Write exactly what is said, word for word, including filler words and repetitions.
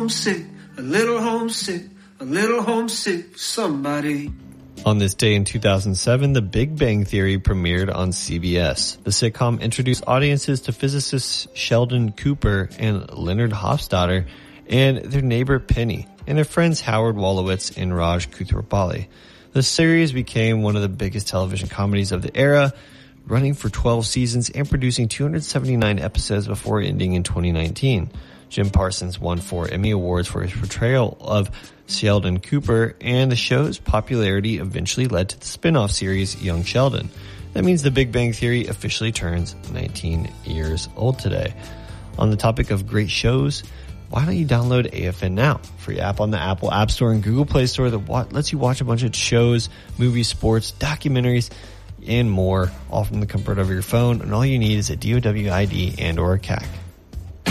homesick, a little homesick, a little homesick for somebody. On this day in two thousand seven, The Big Bang Theory premiered on C B S. The sitcom introduced audiences to physicists Sheldon Cooper and Leonard Hofstadter and their neighbor Penny, and their friends Howard Wolowitz and Raj Koothrappali. The series became one of the biggest television comedies of the era, running for twelve seasons and producing two hundred seventy-nine episodes before ending in twenty nineteen. Jim Parsons won four Emmy Awards for his portrayal of Sheldon Cooper, and the show's popularity eventually led to the spin-off series Young Sheldon. That means The Big Bang Theory officially turns nineteen years old today. On the topic of great shows, why don't you download A F N Now? Free app on the Apple App Store and Google Play Store that lets you watch a bunch of shows, movies, sports, documentaries, and more, all from the comfort of your phone. And all you need is a D O W I D and or a C A C.